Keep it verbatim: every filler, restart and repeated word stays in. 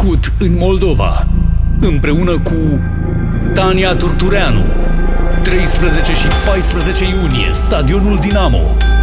născut în Moldova, împreună cu Tania Turtureanu. treisprezece și paisprezece iunie, Stadionul Dinamo.